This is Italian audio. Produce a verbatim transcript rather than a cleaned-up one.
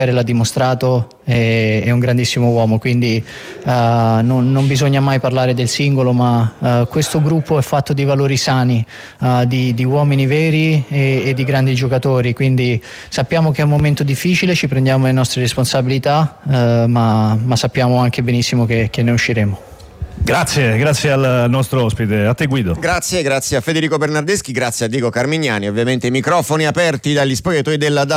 l'ha dimostrato, è, è un grandissimo uomo, quindi uh, non, non bisogna mai parlare del singolo, ma uh, questo gruppo è fatto di valori sani, uh, di, di uomini veri e, e di grandi giocatori, quindi sappiamo che è un momento difficile, ci prendiamo le nostre responsabilità, uh, ma, ma sappiamo anche benissimo che, che ne usciremo. Grazie, grazie al nostro ospite, a te Guido. Grazie, grazie a Federico Bernardeschi, grazie a Diego Carmignani, ovviamente i microfoni aperti dagli spogliatoi della